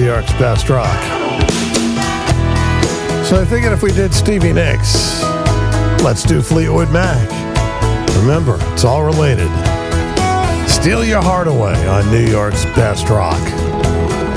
York's best rock. So I'm thinking if we did Stevie Nicks, let's do Fleetwood Mac. Remember, it's all related. Steal Your Heart Away on New York's best rock.